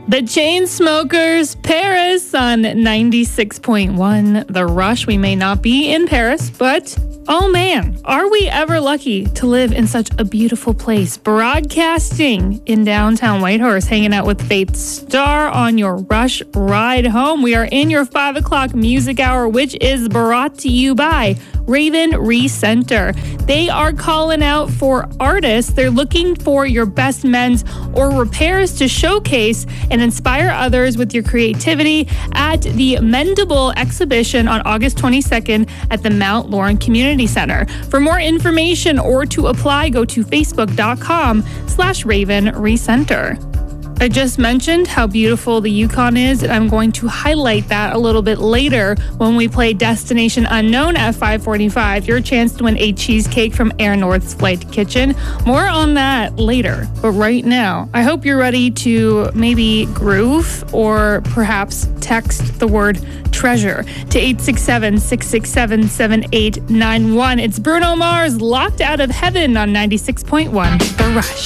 The Chainsmokers, Paris on 96.1 The Rush. We may not be in Paris, but oh man, are we ever lucky to live in such a beautiful place. Broadcasting in downtown Whitehorse, hanging out with Faith Starr on your Rush ride home. We are in your 5 o'clock music hour, which is brought to you by Raven Recenter. They are calling out for artists. They're looking for your best mends or repairs to showcase and inspire others with your creativity at the Mendable exhibition on August 22nd at the Mount Laurel Community Center. For more information or to apply, go to facebook.com/Raven Recenter. I just mentioned how beautiful the Yukon is, and I'm going to highlight that a little bit later when we play Destination Unknown at 5:45. Your chance to win a cheesecake from Air North's Flight Kitchen. More on that later. But right now, I hope you're ready to maybe groove or perhaps text the word treasure to 867-667-7891. It's Bruno Mars, Locked Out of Heaven on 96.1 The Rush.